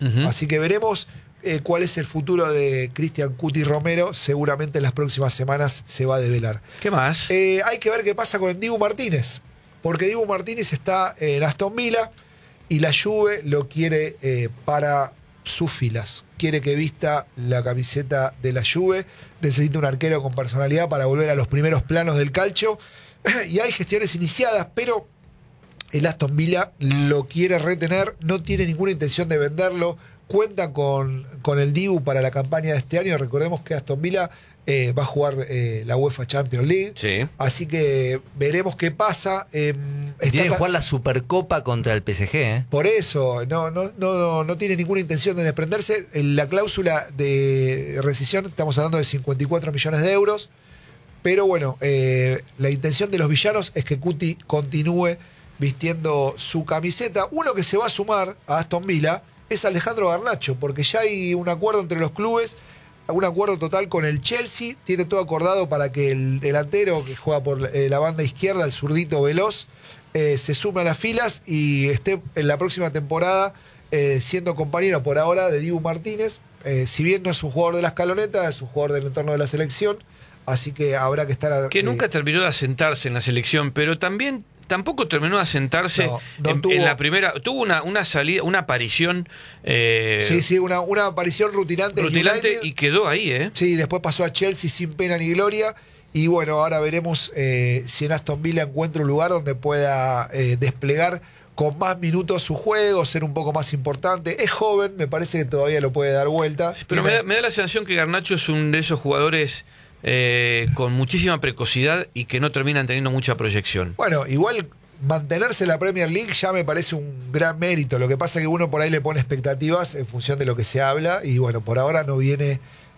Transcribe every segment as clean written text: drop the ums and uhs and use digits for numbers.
Así que veremos cuál es el futuro de Cristian Cuti Romero. Seguramente en las próximas semanas se va a develar. ¿Qué más? Hay que ver qué pasa con el Dibu Martínez, porque Dibu Martínez está en Aston Villa y la Juve lo quiere para sus filas. Quiere que vista la camiseta de la Juve. Necesita un arquero con personalidad para volver a los primeros planos del calcio. Y hay gestiones iniciadas, pero el Aston Villa lo quiere retener, no tiene ninguna intención de venderlo. Cuenta con el Dibu para la campaña de este año. Recordemos que Aston Villa va a jugar la UEFA Champions League. Sí. Así que veremos qué pasa. Tiene que jugar la Supercopa contra el PSG, ¿eh? Por eso, no tiene ninguna intención de desprenderse. La cláusula de rescisión, estamos hablando de 54 millones de euros. Pero bueno, la intención de los villanos es que Cuti continúe vistiendo su camiseta. Uno que se va a sumar a Aston Villa es Alejandro Garnacho, porque ya hay un acuerdo entre los clubes, un acuerdo total con el Chelsea. Tiene todo acordado para que el delantero que juega por la banda izquierda, el zurdito veloz, se sume a las filas y esté en la próxima temporada siendo compañero por ahora de Dibu Martínez. Si bien no es un jugador de la escaloneta, es un jugador del entorno de la selección, así que habrá que estar... Que nunca terminó de asentarse en la selección, pero tampoco terminó de asentarse en la primera. Tuvo una salida, una aparición. Sí, una aparición rutilante y quedó ahí, ¿eh? Sí, después pasó a Chelsea sin pena ni gloria. Y bueno, ahora veremos si en Aston Villa encuentra un lugar donde pueda desplegar con más minutos su juego, ser un poco más importante. Es joven, me parece que todavía lo puede dar vuelta. Sí, pero me da la sensación que Garnacho es un de esos jugadores con muchísima precocidad y que no terminan teniendo mucha proyección. Bueno, igual mantenerse en la Premier League ya me parece un gran mérito. Lo que pasa es que uno por ahí le pone expectativas en función de lo que se habla y bueno, por ahora no viene,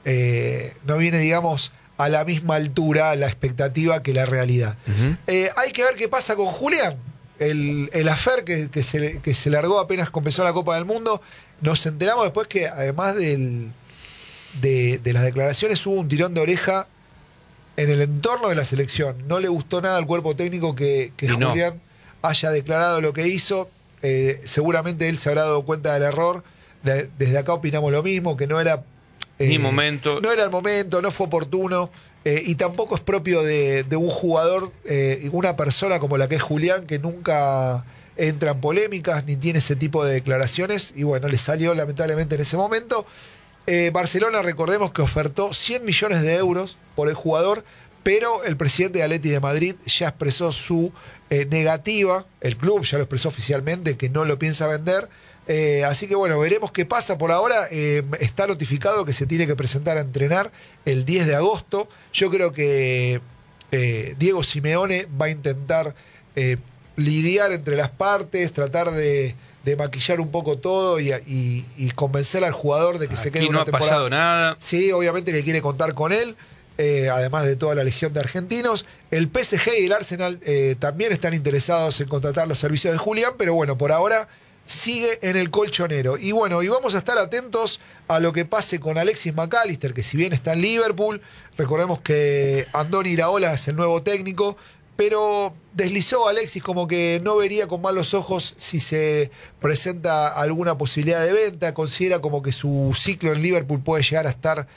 digamos, a la misma altura la expectativa que la realidad. Hay que ver qué pasa con Julián. El affair que se largó apenas comenzó la Copa del Mundo. Nos enteramos después que además de las declaraciones hubo un tirón de oreja en el entorno de la selección. No le gustó nada al cuerpo técnico que Julián haya declarado lo que hizo. Seguramente él se habrá dado cuenta del error. Desde acá opinamos lo mismo, que no era... Ni momento. No era el momento, no fue oportuno. Y tampoco es propio de un jugador, una persona como la que es Julián, que nunca entra en polémicas ni tiene ese tipo de declaraciones. Y bueno, le salió lamentablemente en ese momento. Barcelona, recordemos que ofertó 100 millones de euros por el jugador, pero el presidente de Atleti de Madrid ya expresó su negativa. El club ya lo expresó oficialmente, que no lo piensa vender. Así que bueno, veremos qué pasa. Por ahora está notificado que se tiene que presentar a entrenar el 10 de agosto. Yo creo que Diego Simeone va a intentar lidiar entre las partes, tratar de maquillar un poco todo y convencer al jugador de que se quede una temporada. No ha pasado nada. Sí, obviamente que quiere contar con él, además de toda la legión de argentinos. El PSG y el Arsenal también están interesados en contratar los servicios de Julián, pero bueno, por ahora sigue en el colchonero. Y bueno, y vamos a estar atentos a lo que pase con Alexis McAllister, que si bien está en Liverpool, recordemos que Andoni Iraola es el nuevo técnico, pero deslizó Alexis como que no vería con malos ojos si se presenta alguna posibilidad de venta. Considera como que su ciclo en Liverpool puede llegar a estar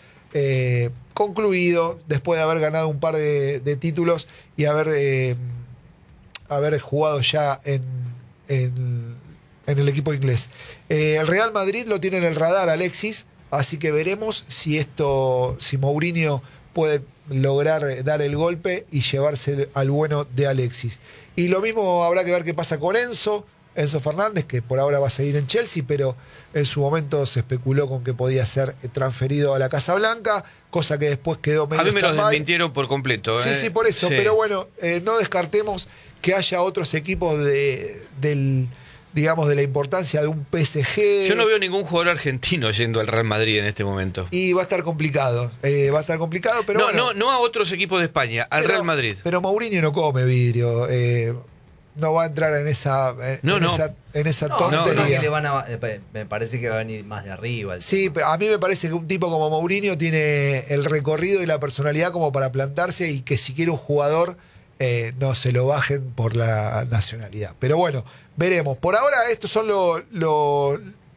concluido después de haber ganado un par de títulos y haber jugado ya en el equipo inglés. El Real Madrid lo tiene en el radar, Alexis, así que veremos si Mourinho puede lograr dar el golpe y llevarse al bueno de Alexis. Y lo mismo habrá que ver qué pasa con Enzo Fernández, que por ahora va a seguir en Chelsea, pero en su momento se especuló con que podía ser transferido a la Casa Blanca, cosa que después quedó medio... A mí me lo desmintieron por completo. Sí, por eso, sí. Pero bueno, no descartemos que haya otros equipos digamos, de la importancia de un PSG. Yo no veo ningún jugador argentino yendo al Real Madrid en este momento. Y va a estar complicado. Pero bueno. No a otros equipos de España, al Real Madrid. Pero Mourinho no come vidrio. No va a entrar en esa tontería. Que me parece que va a venir más de arriba. Sí, a mí me parece que un tipo como Mourinho tiene el recorrido y la personalidad como para plantarse y que si quiere un jugador no se lo bajen por la nacionalidad. Pero bueno, veremos. Por ahora estos son